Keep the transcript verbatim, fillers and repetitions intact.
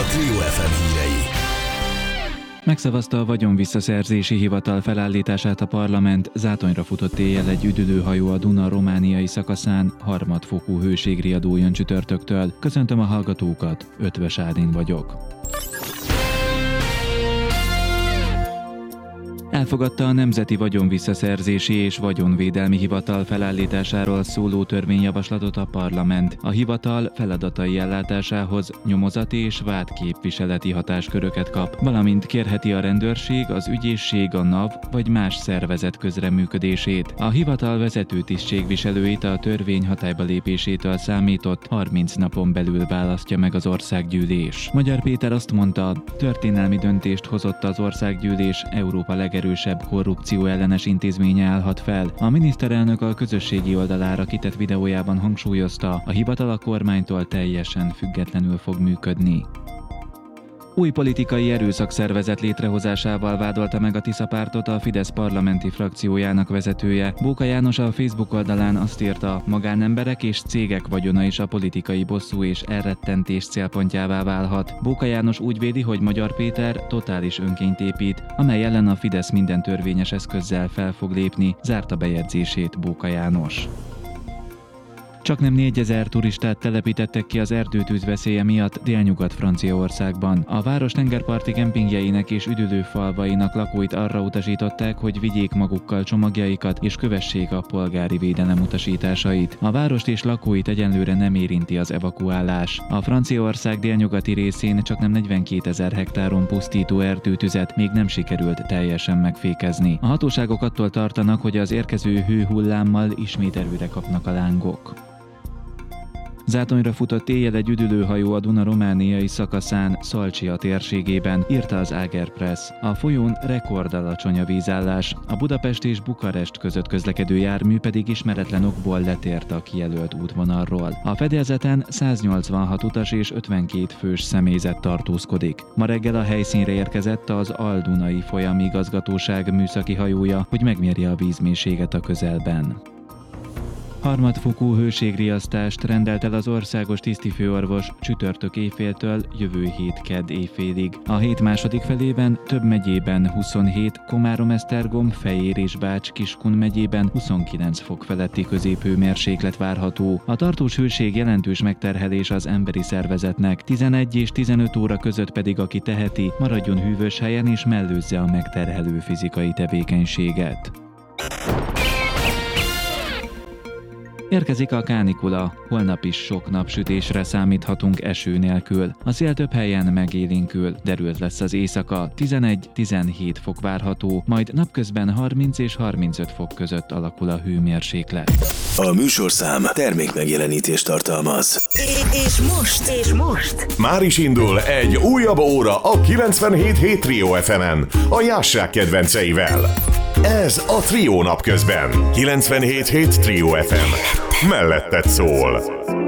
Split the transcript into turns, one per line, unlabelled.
a Trio ef em hírei.
Megszavazta a vagyonvisszaszerzési hivatal felállítását a parlament, zátonyra futott éjjel egy üdülőhajó a Duna romániai szakaszán, harmadfokú hőségriadó jön csütörtöktől. Köszöntöm a hallgatókat, Ötvös Ádin vagyok. Elfogadta a Nemzeti Vagyonvisszaszerzési és Vagyonvédelmi Hivatal felállításáról szóló törvényjavaslatot a parlament. A hivatal feladatai ellátásához nyomozati és vádképviseleti hatásköröket kap, valamint kérheti a rendőrség, az ügyészség, a NAV vagy más szervezet közreműködését. A hivatal vezető tisztségviselőit a törvény hatályba lépésétől számított harminc napon belül választja meg az országgyűlés. Magyar Péter azt mondta, történelmi döntést hozott az országgyűlés, Európa legerősebb erősebb korrupció ellenes intézménye állhat fel. A miniszterelnök a közösségi oldalára kitett videójában hangsúlyozta, a hivatal a kormánytól teljesen függetlenül fog működni. Új politikai erőszakszervezet létrehozásával vádolta meg a Tisza pártot a Fidesz parlamenti frakciójának vezetője. Bóka János a Facebook oldalán azt írta, magánemberek és cégek vagyona is a politikai bosszú és elrettentés célpontjává válhat. Bóka János úgy véli, hogy Magyar Péter totális önkényt épít, amely ellen a Fidesz minden törvényes eszközzel fel fog lépni, zárta bejegyzését Bóka János. Csaknem négyezer turistát telepítettek ki az erdőtűz veszélye miatt Délnyugat-Franciaországban. A város tengerparti kempingjeinek és üdülőfalvainak lakóit arra utasították, hogy vigyék magukkal csomagjaikat és kövessék a polgári védelem utasításait. A várost és lakóit egyenlőre nem érinti az evakuálás. A Franciaország délnyugati részén csaknem negyvenkétezer hektáron pusztító erdőtüzet még nem sikerült teljesen megfékezni. A hatóságok attól tartanak, hogy az érkező hőhullámmal ismét erőre kapnak a lángok. Zátonyra futott éjjel egy üdülőhajó a Duna romániai szakaszán, Szalcsia térségében, írta az Ágerpress. A folyón rekordalacsony a vízállás, a Budapest és Bukarest között közlekedő jármű pedig ismeretlen okból letért a kijelölt útvonalról. A fedélzeten száznyolcvanhat utas és ötvenkét fős személyzet tartózkodik. Ma reggel a helyszínre érkezett az Al-Dunai folyamigazgatóság műszaki hajója, hogy megmérje a vízmélységet a közelben. Harmadfokú hőségriasztást rendelt el az országos tisztifőorvos csütörtök éjféltől jövő hét kedd éjfélig. A hét második felében több megyében huszonhét, Komárom-Esztergom, Fejér és Bács-Kiskun megyében huszonkilenc fok feletti középhőmérséklet várható. A tartós hőség jelentős megterhelés az emberi szervezetnek, tizenegy és tizenöt óra között pedig aki teheti, maradjon hűvös helyen és mellőzze a megterhelő fizikai tevékenységet. Érkezik a kánikula, holnap is sok napsütésre számíthatunk eső nélkül. A szél több helyen megélénkül, derült lesz az éjszaka, tizenegy-tizenhét fok várható, majd napközben harminc és harmincöt fok között alakul a hőmérséklet.
A műsorszám termékmegjelenítést tartalmaz.
És most, és most
már is indul egy újabb óra a kilencvenhét hét Trio ef emen, a Jássák kedvenceivel. Ez a Trio napközben. kilencvenhét hét Trio ef em. Melletted szól.